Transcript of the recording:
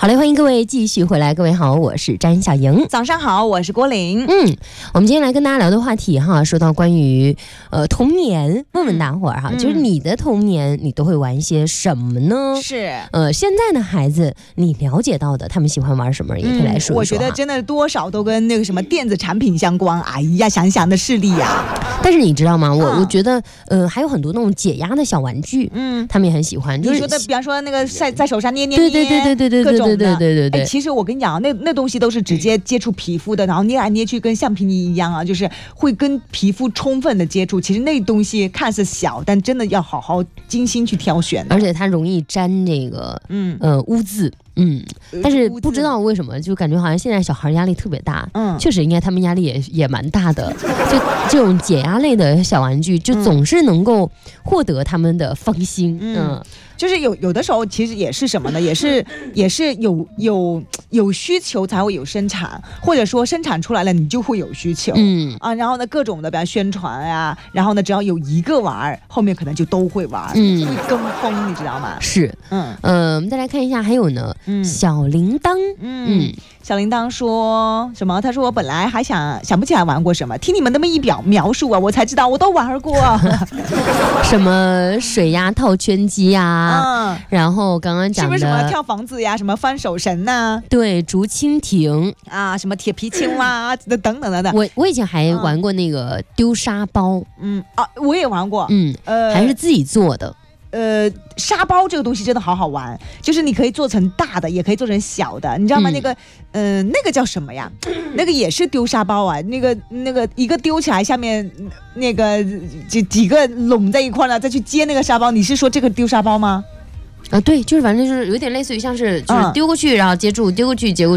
好嘞，欢迎各位继续回来。各位好，我是詹小莹。 早上好，我是郭玲。 我们今天来跟大家聊的话题哈，说到关于童年，问问大伙儿哈，就是你的童年你都会玩一些什么呢？ 是现在的孩子你了解到的，他们喜欢玩什么，也可以来说一说。 我觉得真的多少都跟那个什么电子产品相关。哎呀，想想的势力呀。 但是你知道吗？我觉得还有很多那种解压的小玩具，他们也很喜欢。 你说的，比方说那个在手上捏， 对，各种的。 其实我跟你讲，那东西都是直接接触皮肤的，然后捏来捏去跟橡皮泥一样啊，就是会跟皮肤充分的接触。其实那东西看似小，但真的要好好精心去挑选， 而且它容易沾这个污渍。但是不知道为什么，就感觉好像现在小孩压力特别大。确实应该他们压力也蛮大的。就这种解压类的小玩具，就总是能够获得他们的芳心。 就是有的时候其实也是什么呢？也是有需求才会有生产，或者说生产出来了你就会有需求。然后呢各种的比方宣传啊，然后呢只要有一个玩，后面可能就都会玩，会跟风，你知道吗？ 是。我们再来看一下，还有呢，小铃铛。 小铃铛说什么？他说我本来还想不起来玩过什么，听你们那么一描述啊，我才知道我都玩过。 什么水压套圈机啊，然后刚刚讲的是不是什么跳房子呀，什么翻手绳呐， 对，竹蜻蜓啊，什么铁皮青蛙等等等。 我以前还玩过那个丢沙包。 我也玩过。 还是自己做的。 沙包这个东西真的好好玩，就是你可以做成大的，也可以做成小的，你知道吗？那个叫什么呀？那个也是丢沙包啊，那个一个丢起来，下面那个几个拢在一块了，再去接那个沙包。你是说这个丢沙包吗？ 对，就是反正就是有点类似于像是就是丢过去，然后接住，丢过去接过